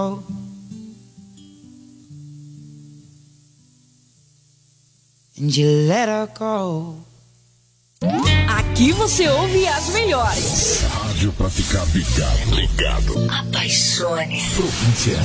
And you let her go. Aqui você ouve as melhores. Rádio pra ficar ligado. Apaixone-se. Província.